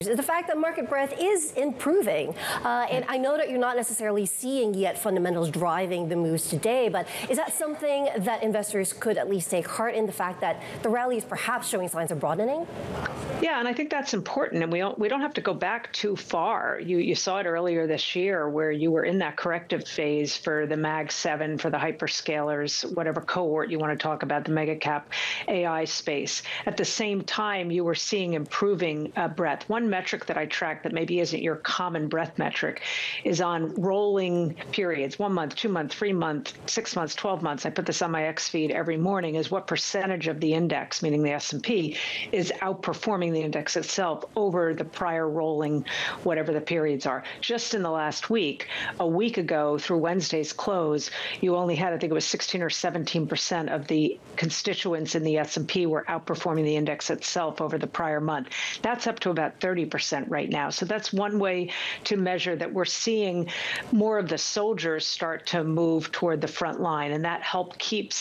is the fact that market breadth is improving. And I know that you're not necessarily seeing yet fundamentals driving the moves today, but is that something that investors could at least take heart in, the fact that the rally is perhaps showing signs of broadening? Yeah, and I think that's important, and we don't have to go back too far. You saw it earlier this year where you were in that corrective phase for the Mag 7, for the hyperscalers, whatever cohort you want to talk about, the mega cap AI space. At the same time, you were seeing improving breadth. One metric that I track that maybe isn't your common breadth metric is on rolling periods, 1 month, 2 month, 3 month, 6 months, 12 months. I put this on my X feed every morning, is what percentage of the index, meaning the S&P, is outperforming the index itself over the prior rolling, whatever the periods are. Just in the last week, a week ago through Wednesday's close, you only had, I think it was 16 or 17% of the constituents in the S&P were outperforming the index itself over the prior month. That's up to about 30% right now. So that's one way to measure that we're seeing more of the soldiers start to move toward the front line, and that helps keep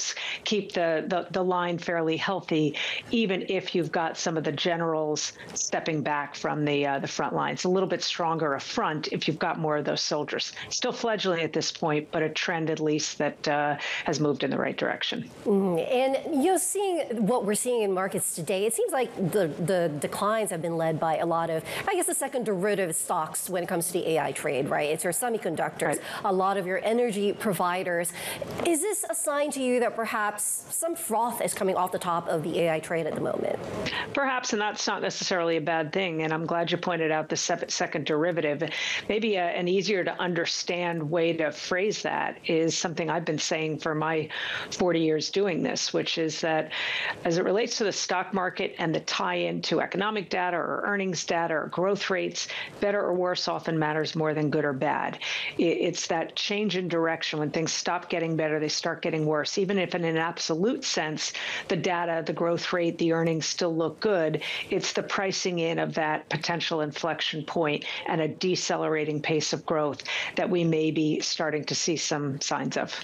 the line fairly healthy, even if you've got some of the generals stepping back from the front line. It's a little bit stronger a front if you've got more of those soldiers. Still fledgling at this point, but a trend at least that has moved in the right direction. And seeing what we're seeing in markets today, it seems like the declines have been led by a lot of, I guess, the second derivative stocks when it comes to the AI trade, right? It's your semiconductors, right, a lot of your energy providers. Is this a sign to you that perhaps some froth is coming off the top of the AI trade at the moment? Perhaps, and that's not necessarily a bad thing. And I'm glad you pointed out the second derivative. Maybe an easier to understand way to phrase that is something I've been saying for my 40 years doing this, which is that as it relates to the stock market and the tie-in to economic data or earnings data or growth rates, better or worse often matters more than good or bad. It's that change in direction. When things stop getting better, they start getting worse. Even if in an absolute sense, the data, the growth rate, the earnings still look good, it's the pricing in of that potential inflection point and a decelerating pace of growth that we may be starting to see some signs of.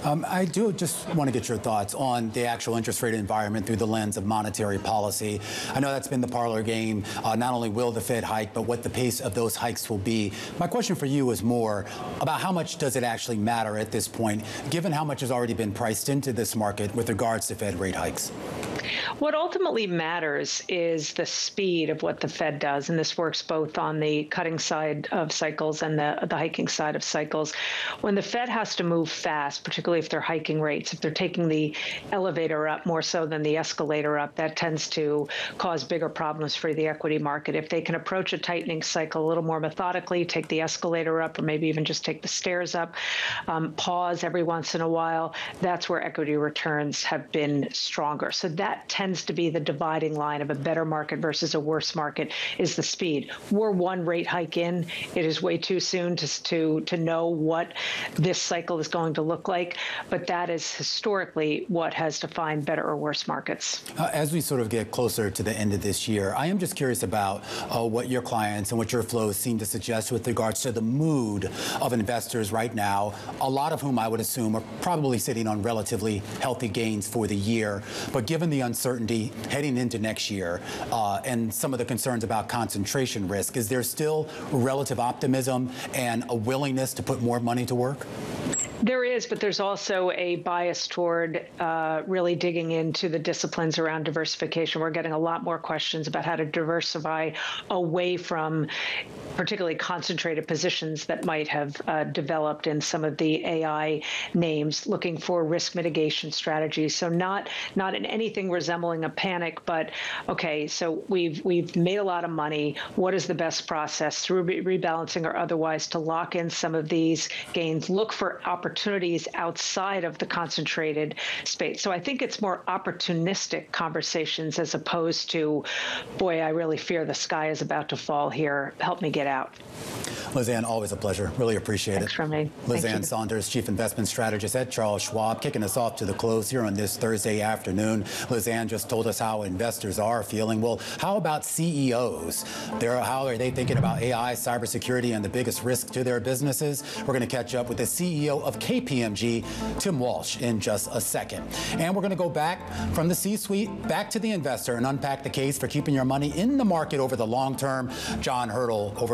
I do just want to get your thoughts on the actual interest rate environment through the lens of monetary policy. I know that's been the parlor game. Not only will the Fed hike, but what the pace of those hikes will be. My question for you is more about how much does it actually matter at this point, given how much has already been priced into this market with regards to Fed rate hikes? What ultimately matters is the speed of what the Fed does, and this works both on the cutting side of cycles and the hiking side of cycles. When the Fed has to move fast, particularly if they're hiking rates, if they're taking the elevator up more so than the escalator up, that tends to cause bigger problems for the equity market. If they can approach a tightening cycle a little more methodically, take the escalator up, or maybe even just take the stairs up, pause every once in a while, that's where equity returns have been stronger. So that tends to be the dividing line of a better market versus a worse market, is the speed. We're one rate hike in. It is way too soon to know what this cycle is going to look like, but that is historically what has defined better or worse markets. As we sort of get closer to the end of this year, I am just curious about what your clients and what your flows seem to suggest with regards to the mood of investors right now, a lot of whom I would assume are probably sitting on relatively healthy gains for the year. But given the uncertainty heading into next year and some of the concerns about concentration risk, is there still relative optimism and a willingness to put more money to work? There is, but there's also a bias toward really digging into the disciplines around diversification. We're getting a lot more questions about how to diversify away from particularly concentrated positions that might have developed in some of the AI names, looking for risk mitigation strategies. So not in anything resembling a panic, but okay, so we've made a lot of money. What is the best process through rebalancing or otherwise to lock in some of these gains? Look for opportunities outside of the concentrated space. So I think it's more opportunistic conversations as opposed to, boy, I really fear the sky is about to fall here. Help me get out. Lizanne, always a pleasure. Really appreciate Thanks it. from me. Thank Lizanne you. Saunders, Chief Investment Strategist at Charles Schwab, kicking us off to the close here on this Thursday afternoon. Lizanne just told us how investors are feeling. Well, how about CEOs? How are they thinking about AI, cybersecurity, and the biggest risk to their businesses? We're going to catch up with the CEO of KPMG, Tim Walsh, in just a second. And we're going to go back from the C-suite back to the investor and unpack the case for keeping your money in the market over the long term. John Hurdle over